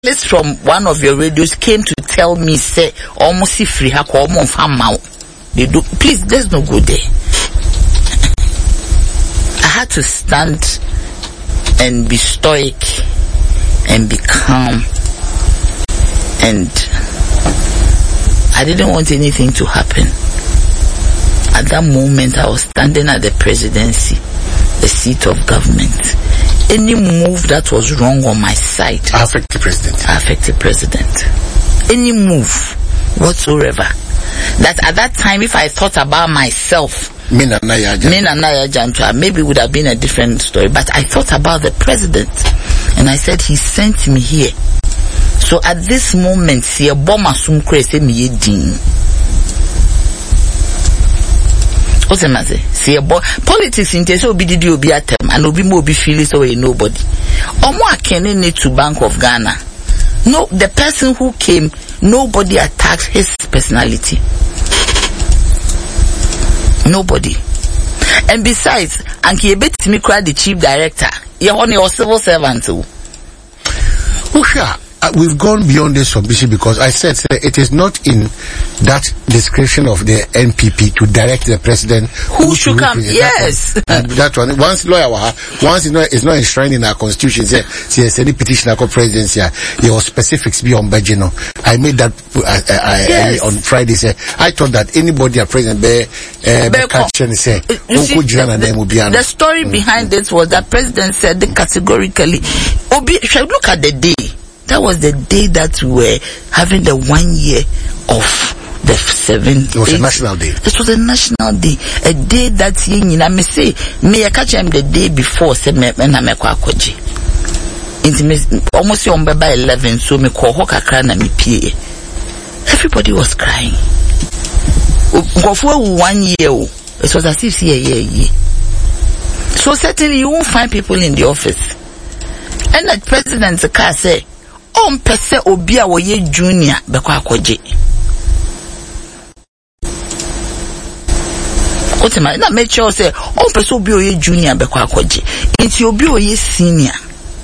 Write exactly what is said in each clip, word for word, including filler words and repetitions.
journalist from one of your radios came to tell me, say, almost free, ha, almost they do. Please, let's not go there. I had to stand and be stoic and be calm, and I didn't want anything to happen. At that moment, I was standing at the presidency, the seat of government. Any move that was wrong on my side, I affect the president. I affect the president. Any move whatsoever. That at that time, if I thought about myself, Mina Naya Jantua, maybe it would have been a different story. But I thought about the president, and I said, he sent me here. So at this moment, see a bomb assume crazy me din. What's the matter? See a boy politics in case obi did you be at them and obi mo be feeling so way nobody. Omo Akene need to Bank of Ghana. No, the person who came, nobody attacked his personality. Nobody. And besides, Anki Ebet me cry the chief director. You're only your civil servant too. Oh, sure. Uh, we've gone beyond this submission because I said uh, it is not in that description of the N P P to direct the president who, who should come. Yes, that one. that one. Once lawyer, once it's not, it's not enshrined in our constitution. Say, say any petition for presidency, your specifics be on budget. No, I made that uh, I, yes. I, on Friday. Say, I thought that anybody a president be uh, be catching say. You see, the, the story mm-hmm. behind this was that president said categorically, Obi, shall look at the day. That was the day that we were having the one year of the seven. It was eight. A national day. It was a national day. A day that you know, me say, me I catch him the day before, say me na me kwa kwaji. Almost on by eleven, so me call hoka krana me pie. Everybody was crying. Go for one year. It was as if yeah, yeah, yeah. So certainly you won't find people in the office. And the president's car say, on pese obi a woye junior bekwa akwaje. Otima na make sure say on pese obi oye junior bekwa akwaje. Inti obi oye senior.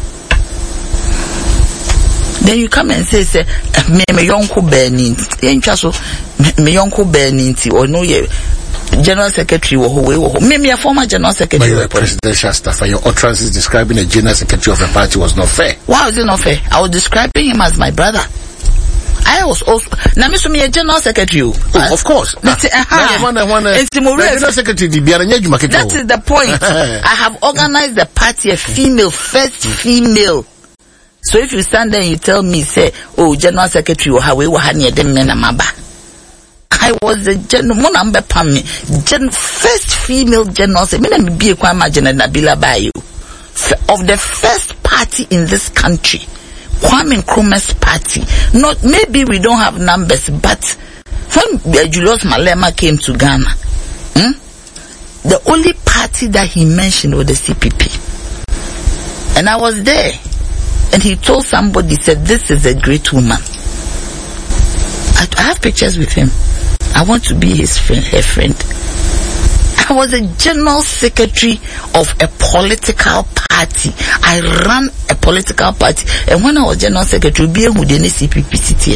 Then you come and say say me me yonko benin. Entwa so me yonko benin ti ono ye General Secretary wo ho me me a former General Secretary. But you're a presidential staff and your utterances describing a General Secretary of a party was not fair. Why is it not fair? I was describing him as my brother. I was also now me so me a General Secretary. Oh, uh, of course. That's uh, uh, one, one, one, uh, General Secretary. That is the point. I have organized the party a female, first female. So if you stand there and you tell me say, oh, General Secretary or how we were having them men amaba. I was the general, gen, first female general. I mean, be a Nabila Bayo of the first party in this country, Kwame Nkrumah's party. Not maybe we don't have numbers, but when Julius Malema came to Ghana, hmm, the only party that he mentioned was the C P P, and I was there, and he told somebody, said, "This is a great woman." I, I have pictures with him. I want to be his friend, her friend. I was a general secretary of a political party. I ran a political party. And when I was general secretary, be who didn't C P P city.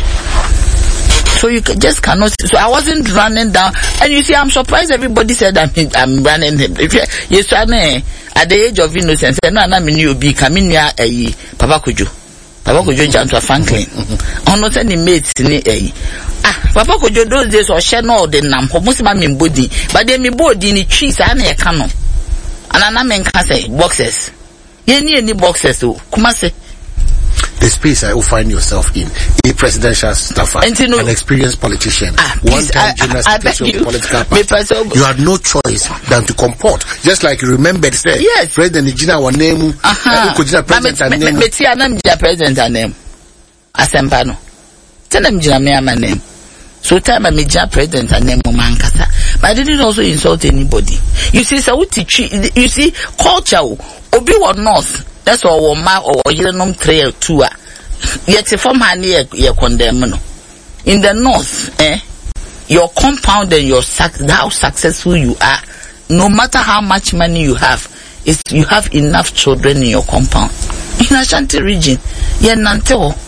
So you just cannot. So I wasn't running down. And you see, I'm surprised everybody said I'm, I'm running him. If you, yes, I mean, at the age of innocence, no, I'm in you be coming near a Papa Kujo. Papa Kojo Jantua Franklin. On not any mates in the ah, Papa Kojo those days or share no the nam, almost my mean body, but then me body in the trees and a canon. And an amen can say boxes. You need any boxes to Kumase. The space I will find yourself in, a presidential staffer, and you know, an experienced politician, ah, one time general secretary of political party. You had no choice than to comport. Just like you remembered, say, yes, President Nijina wa name, uh-huh. Kujina President name. Meti anam jina President name. Asempano. Tena mjina me ama name. So time I made President name Mankasa. But I didn't also insult anybody. You see, so you see, culture, Obi wa North. That's all ma or Yelenum trail tour. Yet from Hania you condemn. In the north, eh, your compound and your how successful you are, no matter how much money you have, is you have enough children in your compound. In Ashanti region, yeah, Nanteo,